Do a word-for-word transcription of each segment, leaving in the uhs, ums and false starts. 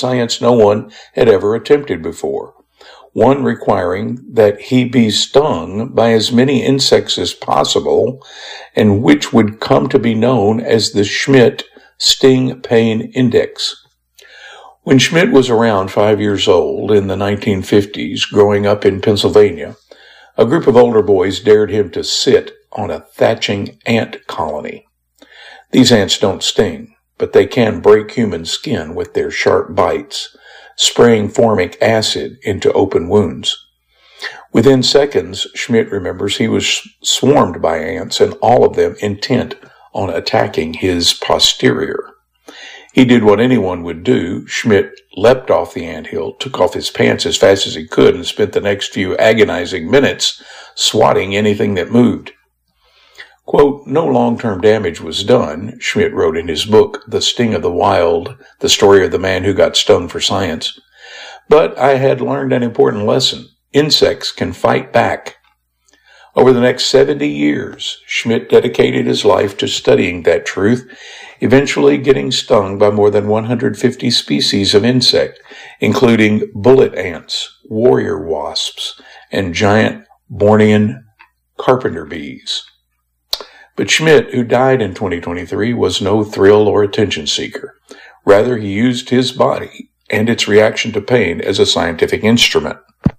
science no one had ever attempted before, one requiring that he be stung by as many insects as possible, and which would come to be known as the Schmidt Sting Pain Index. When Schmidt was around five years old in the nineteen fifties, growing up in Pennsylvania, a group of older boys dared him to sit on a thatching ant colony. These ants don't sting, but they can break human skin with their sharp bites, spraying formic acid into open wounds. Within seconds, Schmidt remembers, he was swarmed by ants, and all of them intent on attacking his posterior. He did what anyone would do. Schmidt leapt off the anthill, took off his pants as fast as he could, and spent the next few agonizing minutes swatting anything that moved. Quote, "No long-term damage was done," Schmidt wrote in his book, The Sting of the Wild, the story of the man who got stung for science. "But I had learned an important lesson. Insects can fight back." Over the next seventy years, Schmidt dedicated his life to studying that truth, eventually getting stung by more than one hundred fifty species of insect, including bullet ants, warrior wasps, and giant Bornean carpenter bees. But Schmidt, who died in twenty twenty-three, was no thrill or attention seeker. Rather, he used his body and its reaction to pain as a scientific instrument.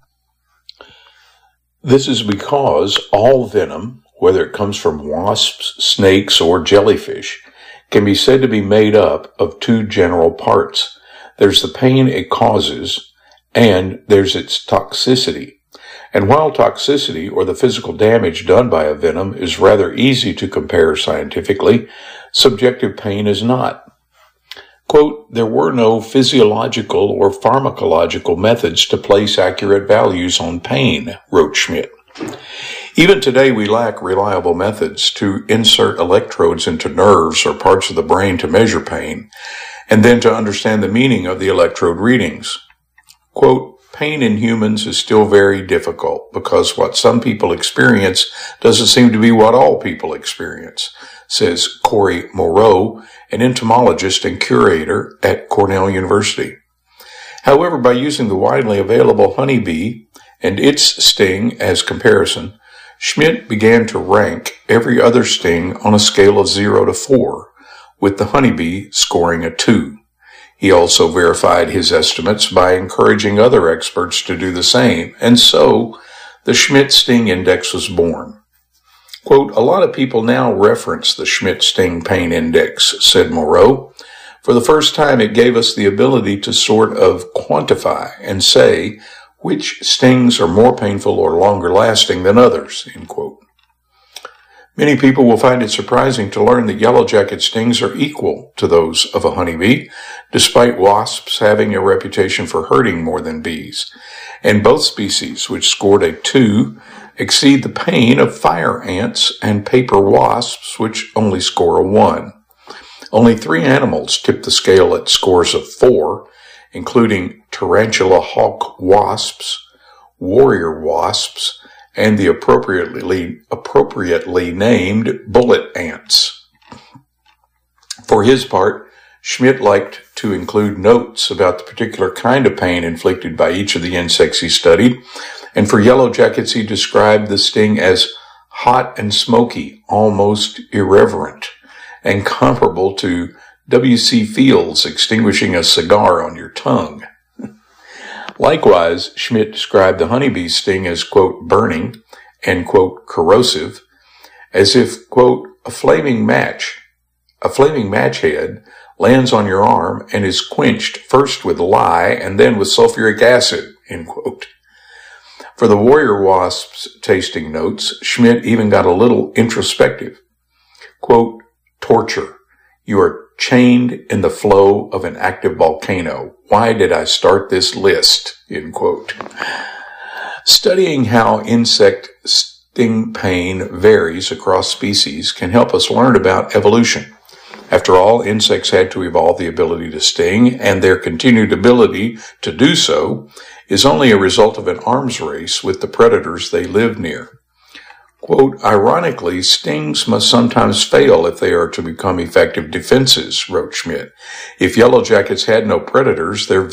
This is because all venom, whether it comes from wasps, snakes, or jellyfish, can be said to be made up of two general parts. There's the pain it causes, and there's its toxicity. And while toxicity, or the physical damage done by a venom, is rather easy to compare scientifically, subjective pain is not. Quote, "There were no physiological or pharmacological methods to place accurate values on pain," wrote Schmidt. "Even today we lack reliable methods to insert electrodes into nerves or parts of the brain to measure pain, and then to understand the meaning of the electrode readings." Quote, "Pain in humans is still very difficult because what some people experience doesn't seem to be what all people experience," says Corey Moreau, an entomologist and curator at Cornell University. However, by using the widely available honeybee and its sting as comparison, Schmidt began to rank every other sting on a scale of zero to four, with the honeybee scoring a two. He also verified his estimates by encouraging other experts to do the same, and so the Schmidt Sting Index was born. Quote, "A lot of people now reference the Schmidt Sting Pain Index," said Moreau. "For the first time, it gave us the ability to sort of quantify and say which stings are more painful or longer lasting than others," end quote. Many people will find it surprising to learn that yellow jacket stings are equal to those of a honeybee, despite wasps having a reputation for hurting more than bees. And both species, which scored a two, exceed the pain of fire ants and paper wasps, which only score a one. Only three animals tip the scale at scores of four, including tarantula hawk wasps, warrior wasps, and the appropriately, appropriately named bullet ants. For his part, Schmidt liked to include notes about the particular kind of pain inflicted by each of the insects he studied, and for yellow jackets he described the sting as hot and smoky, almost irreverent, and comparable to W C Fields extinguishing a cigar on your tongue. Likewise, Schmidt described the honeybee's sting as, quote, burning and, quote, corrosive, as if, quote, a flaming match, a flaming match head lands on your arm and is quenched first with lye and then with sulfuric acid, end quote. For the warrior wasp's tasting notes, Schmidt even got a little introspective. Quote, torture. You are chained in the flow of an active volcano. Why did I start this list? End quote. Studying how insect sting pain varies across species can help us learn about evolution. After all, insects had to evolve the ability to sting, and their continued ability to do so is only a result of an arms race with the predators they live near. Quote, ironically, stings must sometimes fail if they are to become effective defenses, wrote Schmidt. If yellow jackets had no predators, their